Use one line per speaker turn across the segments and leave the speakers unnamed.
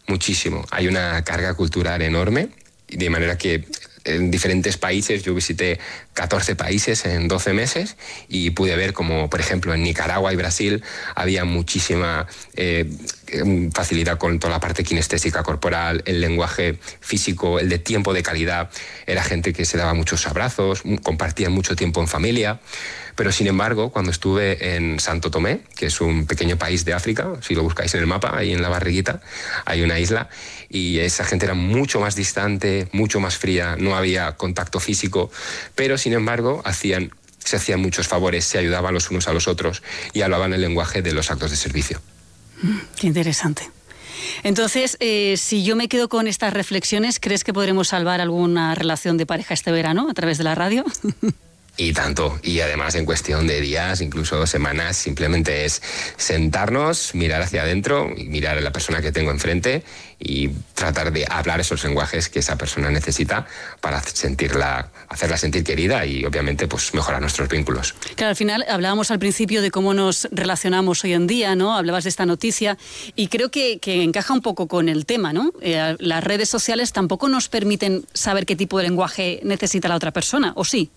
muchísimo. Hay una carga cultural enorme, de manera que en diferentes países, yo visité 14 países en 12 meses y pude ver como, por ejemplo, en Nicaragua y Brasil había muchísima facilidad con toda la parte kinestésica corporal, el lenguaje físico, el de tiempo de calidad. Era gente que se daba muchos abrazos, compartía mucho tiempo en familia. Pero, sin embargo, cuando estuve en Santo Tomé, que es un pequeño país de África, si lo buscáis en el mapa, ahí en la barriguita hay una isla, y esa gente era mucho más distante, mucho más fría, no había contacto físico, pero, sin embargo, se hacían muchos favores, se ayudaban los unos a los otros y hablaban el lenguaje de los actos de servicio.
Qué interesante. Entonces, si yo me quedo con estas reflexiones, ¿crees que podremos salvar alguna relación de pareja este verano a través de la radio?
Y tanto, y además en cuestión de días, incluso semanas, simplemente es sentarnos, mirar hacia adentro y mirar a la persona que tengo enfrente y tratar de hablar esos lenguajes que esa persona necesita para hacerla sentir querida y obviamente pues mejorar nuestros vínculos.
Claro, al final hablábamos al principio de cómo nos relacionamos hoy en día, ¿no? Hablabas de esta noticia y creo que encaja un poco con el tema, ¿no? Las redes sociales tampoco nos permiten saber qué tipo de lenguaje necesita la otra persona, ¿o sí?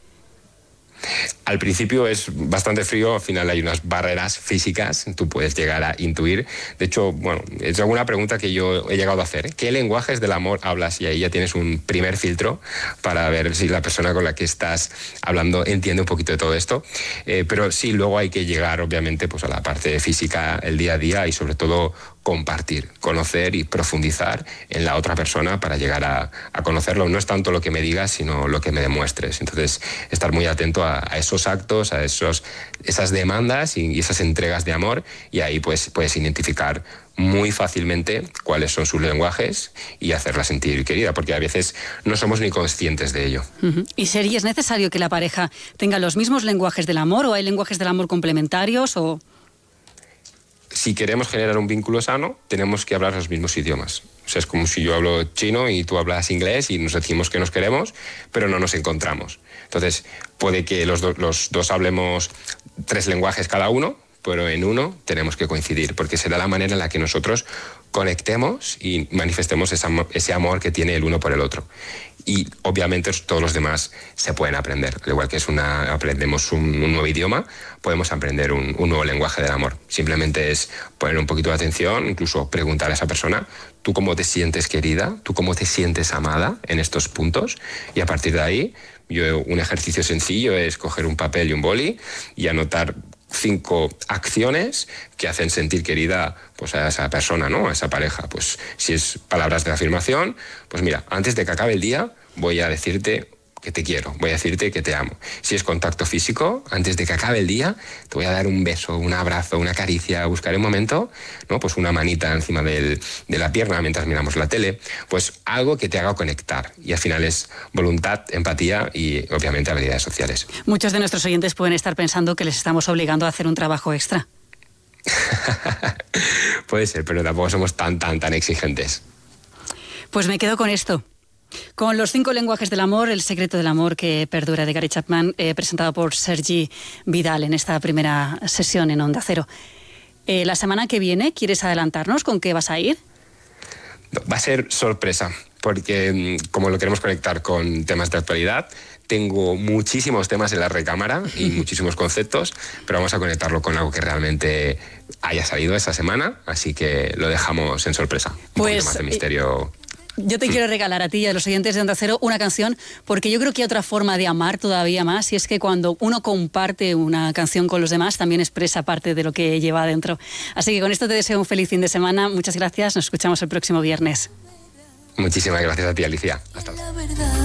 Al principio es bastante frío, al final hay unas barreras físicas, tú puedes llegar a intuir. De hecho, bueno, es alguna pregunta que yo he llegado a hacer. ¿Qué lenguajes del amor hablas? Y ahí ya tienes un primer filtro para ver si la persona con la que estás hablando entiende un poquito de todo esto. Pero sí, luego hay que llegar, obviamente, pues a la parte física, el día a día y sobre todo compartir, conocer y profundizar en la otra persona para llegar a conocerlo. No es tanto lo que me digas, sino lo que me demuestres. Entonces, estar muy atento a esos actos, a esas demandas y esas entregas de amor, y ahí pues puedes identificar muy fácilmente cuáles son sus lenguajes y hacerla sentir querida, porque a veces no somos ni conscientes de ello.
¿Y es necesario que la pareja tenga los mismos lenguajes del amor o hay lenguajes del amor complementarios o...?
Si queremos generar un vínculo sano, tenemos que hablar los mismos idiomas. O sea, es como si yo hablo chino y tú hablas inglés y nos decimos que nos queremos, pero no nos encontramos. Entonces, puede que los dos hablemos 3 lenguajes cada uno, pero en uno tenemos que coincidir, porque será la manera en la que nosotros conectemos y manifestemos ese amor que tiene el uno por el otro. Y obviamente todos los demás se pueden aprender. Al igual que aprendemos un nuevo idioma, podemos aprender un nuevo lenguaje del amor. Simplemente es poner un poquito de atención, incluso preguntar a esa persona, ¿tú cómo te sientes querida? ¿Tú cómo te sientes amada en estos puntos? Y a partir de ahí, un ejercicio sencillo es coger un papel y un boli y anotar 5 acciones que hacen sentir querida pues a esa persona, ¿no? A esa pareja. Pues si es palabras de afirmación, pues mira, antes de que acabe el día voy a decirte que te quiero, voy a decirte que te amo. Si es contacto físico, antes de que acabe el día te voy a dar un beso, un abrazo, una caricia, buscaré un momento, ¿no? Pues una manita encima de la pierna mientras miramos la tele, pues algo que te haga conectar. Y al final es voluntad, empatía y obviamente habilidades sociales.
Muchos de nuestros oyentes pueden estar pensando que les estamos obligando a hacer un trabajo extra.
Puede ser, pero tampoco somos tan exigentes.
Pues me quedo con esto. Con los 5 lenguajes del amor, el secreto del amor que perdura, de Gary Chapman, presentado por Sergi Vidal en esta primera sesión en Onda Cero. La semana que viene, ¿quieres adelantarnos con qué vas a ir?
Va a ser sorpresa, porque como lo queremos conectar con temas de actualidad, tengo muchísimos temas en la recámara y muchísimos conceptos, pero vamos a conectarlo con algo que realmente haya salido esa semana, así que lo dejamos en sorpresa. Un poquito más de misterio.
Yo te quiero regalar a ti y a los oyentes de Onda Cero una canción, porque yo creo que hay otra forma de amar todavía más, y es que cuando uno comparte una canción con los demás, también expresa parte de lo que lleva adentro. Así que con esto te deseo un feliz fin de semana. Muchas gracias. Nos escuchamos el próximo viernes.
Muchísimas gracias a ti, Alicia. Hasta luego.